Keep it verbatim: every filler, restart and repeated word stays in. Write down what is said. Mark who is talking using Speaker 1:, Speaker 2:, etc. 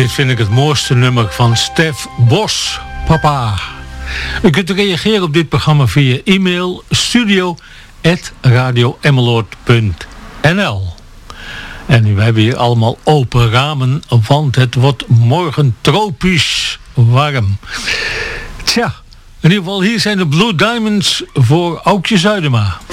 Speaker 1: Dit vind ik het mooiste nummer van Stef Bos, Papa. U kunt reageren op dit programma via e-mail studio at radio emmeloord punt n l. En we hebben hier allemaal open ramen, want het wordt morgen tropisch warm. Tja, in ieder geval hier zijn de Blue Diamonds voor Aukje Zuidema.